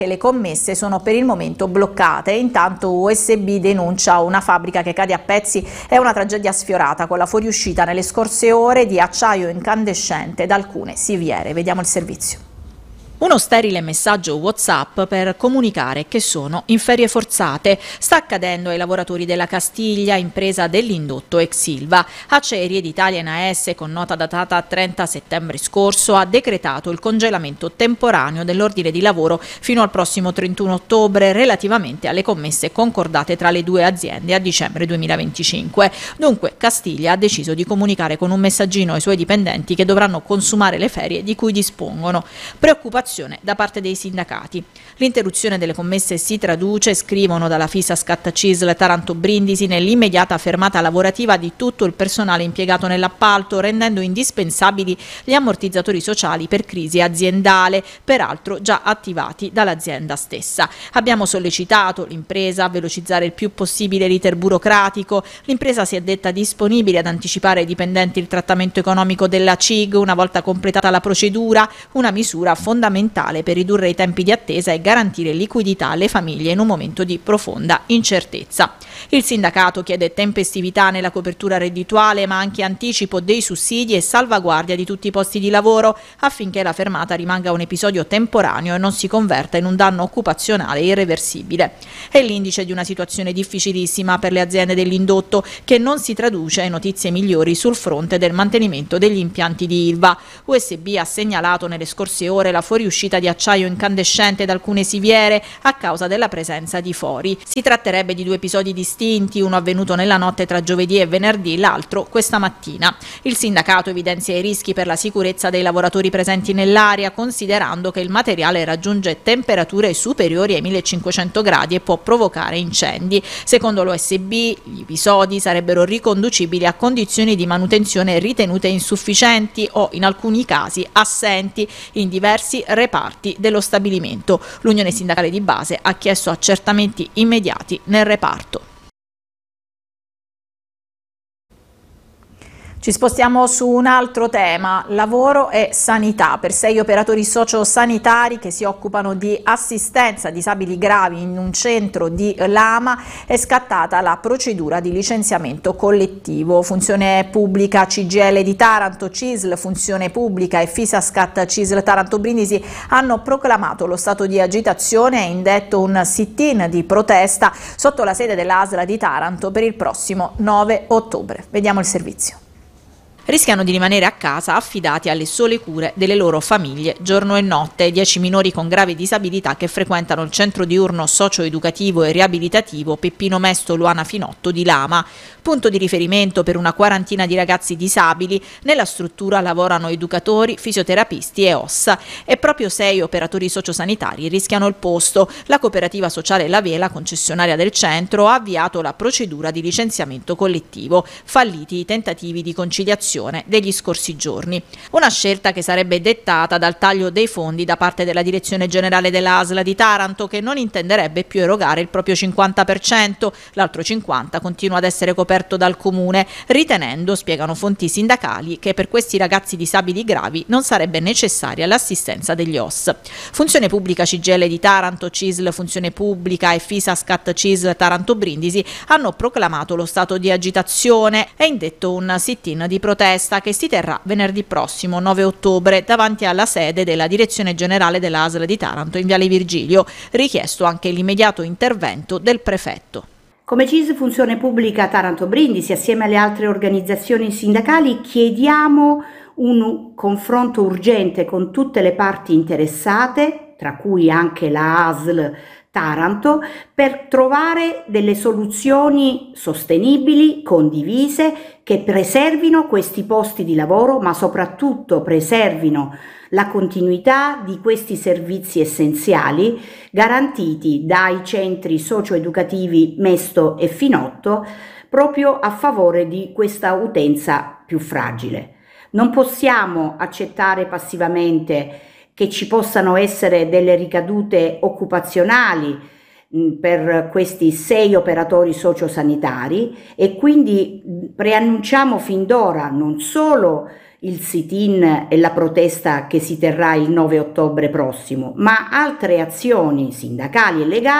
Le commesse sono per il momento bloccate. Intanto USB denuncia una fabbrica che cade a pezzi. È una tragedia sfiorata con la fuoriuscita nelle scorse ore di acciaio incandescente da alcune siviere. Vediamo il servizio. Uno sterile messaggio WhatsApp per comunicare che sono in ferie forzate. Sta accadendo ai lavoratori della Castiglia, impresa dell'indotto ex Ilva. Acciaierie d'Italia in AS, con nota datata 30 settembre scorso, ha decretato il congelamento temporaneo dell'ordine di lavoro fino al prossimo 31 ottobre relativamente alle commesse concordate tra le due aziende a dicembre 2025. Dunque Castiglia ha deciso di comunicare con un messaggino ai suoi dipendenti che dovranno consumare le ferie di cui dispongono. Preoccupazione da parte dei sindacati. L'interruzione delle commesse si traduce, scrivono dalla Fisascat CISL Taranto Brindisi, nell'immediata fermata lavorativa di tutto il personale impiegato nell'appalto, rendendo indispensabili gli ammortizzatori sociali per crisi aziendale, peraltro già attivati dall'azienda stessa. Abbiamo sollecitato l'impresa a velocizzare il più possibile l'iter burocratico. L'impresa si è detta disponibile ad anticipare ai dipendenti il trattamento economico della CIG una volta completata la procedura, una misura fondamentale per ridurre i tempi di attesa e garantire liquidità alle famiglie in un momento di profonda incertezza. Il sindacato chiede tempestività nella copertura reddituale, ma anche anticipo dei sussidi e salvaguardia di tutti i posti di lavoro affinché la fermata rimanga un episodio temporaneo e non si converta in un danno occupazionale irreversibile. È l'indice di una situazione difficilissima per le aziende dell'indotto, che non si traduce in notizie migliori sul fronte del mantenimento degli impianti di Ilva. USB ha segnalato nelle scorse ore la fuoriuscita di acciaio incandescente da alcune siviere a causa della presenza di fori. Si tratterebbe di due episodi distinti, uno avvenuto nella notte tra giovedì e venerdì, l'altro questa mattina. Il sindacato evidenzia i rischi per la sicurezza dei lavoratori presenti nell'area, considerando che il materiale raggiunge temperature superiori ai 1500 gradi e può provocare incendi. Secondo l'OSB, gli episodi sarebbero riconducibili a condizioni di manutenzione ritenute insufficienti o, in alcuni casi, assenti in diversi reparti dello stabilimento. L'Unione Sindacale di Base ha chiesto accertamenti immediati nel reparto. Ci spostiamo su un altro tema, lavoro e sanità. Per 6 operatori sociosanitari che si occupano di assistenza a disabili gravi in un centro di Lama è scattata la procedura di licenziamento collettivo. Funzione Pubblica CGIL di Taranto, CISL Funzione Pubblica e Fisascat CISL Taranto Brindisi hanno proclamato lo stato di agitazione e indetto un sit-in di protesta sotto la sede dell'ASL di Taranto per il prossimo 9 ottobre. Vediamo il servizio. Rischiano di rimanere a casa affidati alle sole cure delle loro famiglie giorno e notte. 10 minori con gravi disabilità che frequentano il centro diurno socio-educativo e riabilitativo Peppino Mesto Luana Finotto di Lama. Punto di riferimento per una quarantina di ragazzi disabili, nella struttura lavorano educatori, fisioterapisti e OSS. E proprio 6 operatori sociosanitari rischiano il posto. La cooperativa sociale La Vela, concessionaria del centro, ha avviato la procedura di licenziamento collettivo, falliti i tentativi di conciliazione degli scorsi giorni. Una scelta che sarebbe dettata dal taglio dei fondi da parte della direzione generale dell'ASL di Taranto, che non intenderebbe più erogare il proprio 50%, l'altro 50% continua ad essere coperto dal comune, ritenendo, spiegano fonti sindacali, che per questi ragazzi disabili gravi non sarebbe necessaria l'assistenza degli OSS. Funzione Pubblica CGIL di Taranto, CISL Funzione Pubblica e Fisascat CISL Taranto Brindisi hanno proclamato lo stato di agitazione e indetto un sit-in di protesta che si terrà venerdì prossimo 9 ottobre davanti alla sede della direzione generale dell'ASL di Taranto in Viale Virgilio, richiesto anche l'immediato intervento del prefetto. Come CISL Funzione Pubblica Taranto Brindisi, assieme alle altre organizzazioni sindacali, chiediamo un confronto urgente con tutte le parti interessate, tra cui anche la ASL Taranto, per trovare delle soluzioni sostenibili, condivise, che preservino questi posti di lavoro, ma soprattutto preservino la continuità di questi servizi essenziali garantiti dai centri socio-educativi Mesto e Finotto, proprio a favore di questa utenza più fragile. Non possiamo accettare passivamente che ci possano essere delle ricadute occupazionali per questi 6 operatori sociosanitari, e quindi preannunciamo fin d'ora non solo il sit-in e la protesta che si terrà il 9 ottobre prossimo, ma altre azioni sindacali e legali